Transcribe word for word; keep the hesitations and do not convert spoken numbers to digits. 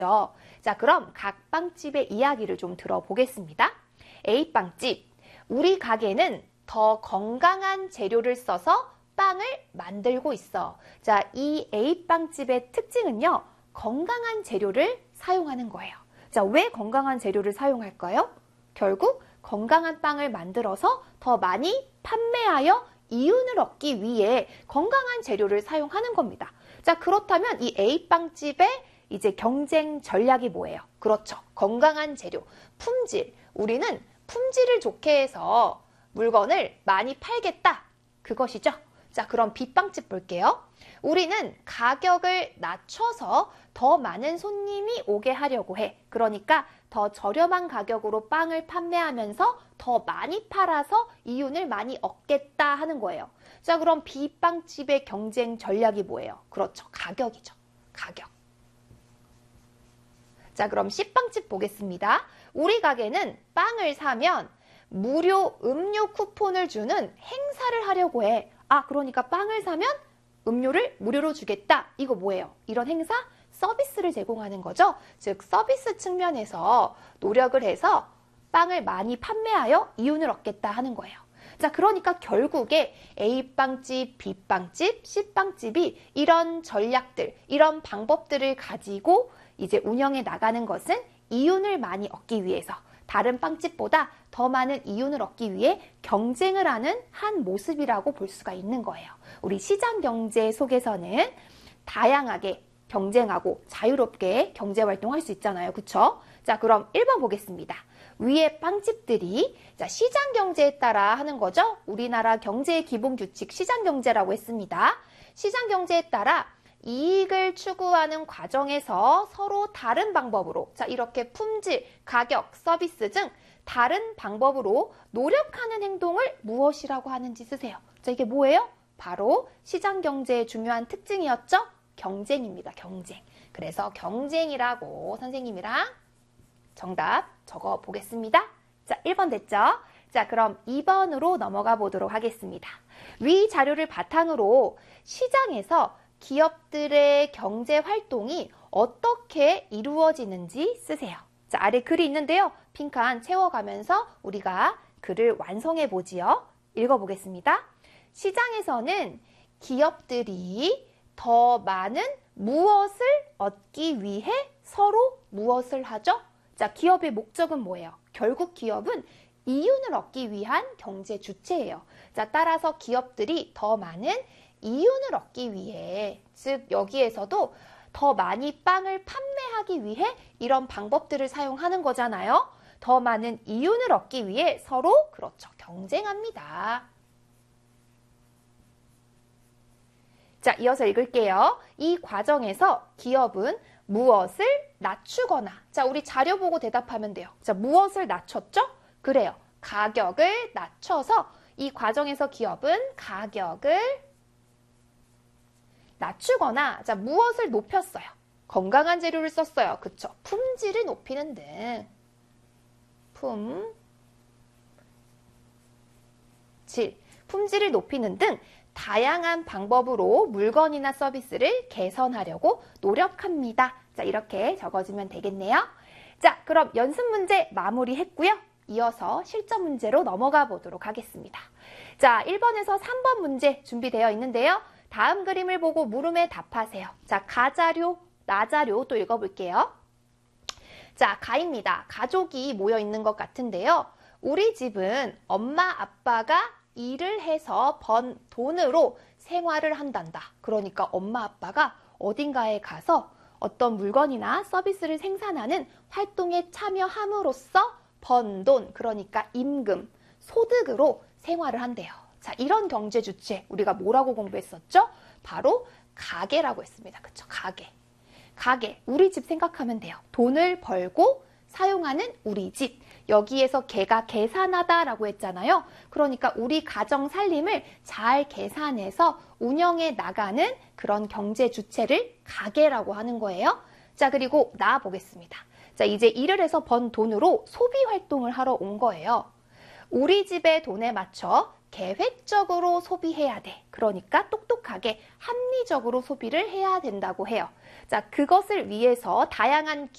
자, 그럼 각 빵집의 이야기를 좀 들어보겠습니다. A빵집, 우리 가게는 더 건강한 재료를 써서 빵을 만들고 있어. 자, 이 A빵집의 특징은요, 건강한 재료를 사용하는 거예요. 자, 왜 건강한 재료를 사용할까요? 결국 건강한 빵을 만들어서 더 많이 판매하여 이윤을 얻기 위해 건강한 재료를 사용하는 겁니다. 자, 그렇다면 이 A빵집의 이제 경쟁 전략이 뭐예요? 그렇죠. 건강한 재료, 품질. 우리는 품질을 좋게 해서 물건을 많이 팔겠다. 그것이죠. 자, 그럼 B빵집 볼게요. 우리는 가격을 낮춰서 더 많은 손님이 오게 하려고 해. 그러니까 더 저렴한 가격으로 빵을 판매하면서 더 많이 팔아서 이윤을 많이 얻겠다 하는 거예요. 자, 그럼 B빵집의 경쟁 전략이 뭐예요? 그렇죠. 가격이죠. 가격. 자, 그럼 C빵집 보겠습니다. 우리 가게는 빵을 사면 무료 음료 쿠폰을 주는 행사를 하려고 해. 아, 그러니까 빵을 사면 음료를 무료로 주겠다. 이거 뭐예요? 이런 행사? 서비스를 제공하는 거죠. 즉, 서비스 측면에서 노력을 해서 빵을 많이 판매하여 이윤을 얻겠다 하는 거예요. 자, 그러니까 결국에 A빵집, B빵집, C빵집이 이런 전략들, 이런 방법들을 가지고 이제 운영해 나가는 것은 이윤을 많이 얻기 위해서, 다른 빵집보다 더 많은 이윤을 얻기 위해 경쟁을 하는 한 모습이라고 볼 수가 있는 거예요. 우리 시장 경제 속에서는 다양하게 경쟁하고 자유롭게 경제 활동할 수 있잖아요. 그쵸? 자, 그럼 일 번 보겠습니다. 위에 빵집들이 자, 시장 경제에 따라 하는 거죠. 우리나라 경제의 기본 규칙 시장 경제라고 했습니다. 시장 경제에 따라 이익을 추구하는 과정에서 서로 다른 방법으로, 자, 이렇게 품질, 가격, 서비스 등 다른 방법으로 노력하는 행동을 무엇이라고 하는지 쓰세요. 자, 이게 뭐예요? 바로 시장 경제의 중요한 특징이었죠? 경쟁입니다. 경쟁. 그래서 경쟁이라고 선생님이랑 정답 적어 보겠습니다. 자, 일 번 됐죠? 자, 그럼 이 번으로 넘어가 보도록 하겠습니다. 위 자료를 바탕으로 시장에서 기업들의 경제 활동이 어떻게 이루어지는지 쓰세요. 자, 아래 글이 있는데요. 빈칸 채워가면서 우리가 글을 완성해 보지요. 읽어보겠습니다. 시장에서는 기업들이 더 많은 무엇을 얻기 위해 서로 무엇을 하죠? 자, 기업의 목적은 뭐예요? 결국 기업은 이윤을 얻기 위한 경제 주체예요. 자, 따라서 기업들이 더 많은 이윤을 얻기 위해, 즉 여기에서도 더 많이 빵을 판매하기 위해 이런 방법들을 사용하는 거잖아요. 더 많은 이윤을 얻기 위해 서로 그렇죠. 경쟁합니다. 자, 이어서 읽을게요. 이 과정에서 기업은 무엇을 낮추거나, 자, 우리 자료 보고 대답하면 돼요. 자, 무엇을 낮췄죠? 그래요. 가격을 낮춰서 이 과정에서 기업은 가격을 낮추거나, 자, 무엇을 높였어요? 건강한 재료를 썼어요. 그쵸? 품질을 높이는 등. 품질. 품질을 높이는 등 다양한 방법으로 물건이나 서비스를 개선하려고 노력합니다. 자, 이렇게 적어주면 되겠네요. 자, 그럼 연습 문제 마무리했고요. 이어서 실전 문제로 넘어가 보도록 하겠습니다. 자, 일 번에서 삼 번 문제 준비되어 있는데요. 다음 그림을 보고 물음에 답하세요. 자, 가자료, 나자료 또 읽어볼게요. 자, 가입니다. 가족이 모여 있는 것 같은데요. 우리 집은 엄마, 아빠가 일을 해서 번 돈으로 생활을 한단다. 그러니까 엄마, 아빠가 어딘가에 가서 어떤 물건이나 서비스를 생산하는 활동에 참여함으로써 번 돈, 그러니까 임금, 소득으로 생활을 한대요. 자, 이런 경제 주체 우리가 뭐라고 공부했었죠? 바로 가게라고 했습니다. 그쵸? 가게. 가게, 우리 집 생각하면 돼요. 돈을 벌고 사용하는 우리 집. 여기에서 개가 계산하다라고 했잖아요. 그러니까 우리 가정 살림을 잘 계산해서 운영해 나가는 그런 경제 주체를 가게라고 하는 거예요. 자, 그리고 나 보겠습니다. 자, 이제 일을 해서 번 돈으로 소비 활동을 하러 온 거예요. 우리 집의 돈에 맞춰 계획적으로 소비해야 돼. 그러니까 똑똑하게 합리적으로 소비를 해야 된다고 해요. 자, 그것을 위해서 다양한